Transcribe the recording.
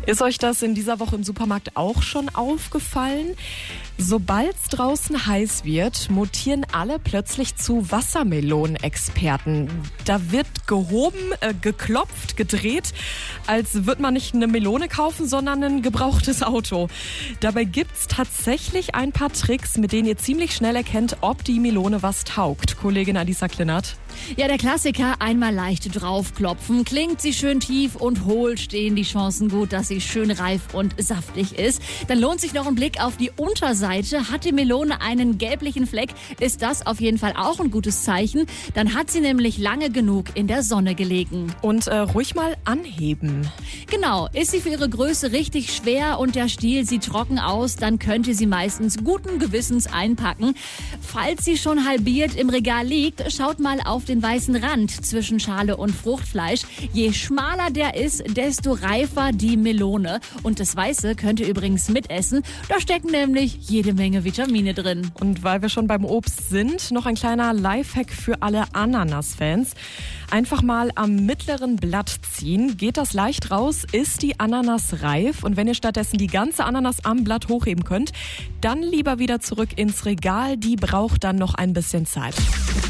Ist euch das in dieser Woche im Supermarkt auch schon aufgefallen? Sobald es draußen heiß wird, mutieren alle plötzlich zu Wassermelonenexperten. Da wird gehoben, geklopft, gedreht, als würde man nicht eine Melone kaufen, sondern ein gebrauchtes Auto. Dabei gibt's tatsächlich ein paar Tricks, mit denen ihr ziemlich schnell erkennt, ob die Melone was taugt. Kollegin Alisa Klinert. Ja, der Klassiker, einmal leicht draufklopfen. Klingt sie schön tief und hohl, stehen die Chancen gut, dass sie schön reif und saftig ist. Dann lohnt sich noch ein Blick auf die Unterseite. Hat die Melone einen gelblichen Fleck, ist das auf jeden Fall auch ein gutes Zeichen. Dann hat sie nämlich lange genug in der Sonne gelegen. Und ruhig mal anheben. Genau, ist sie für ihre Größe richtig schwer und der Stiel sieht trocken aus, dann könnt ihr sie meistens guten Gewissens einpacken. Falls sie schon halbiert im Regal liegt, schaut mal auf den weißen Rand zwischen Schale und Fruchtfleisch. Je schmaler der ist, desto reifer die Melone. Und das Weiße könnt ihr übrigens mitessen. Da stecken nämlich jede Menge Vitamine drin. Und weil wir schon beim Obst sind, noch ein kleiner Lifehack für alle Ananas-Fans. Einfach mal am mittleren Blatt ziehen. Geht das leicht raus, ist die Ananas reif. Und wenn ihr stattdessen die ganze Ananas am Blatt hochheben könnt, dann lieber wieder zurück ins Regal. Die braucht dann noch ein bisschen Zeit.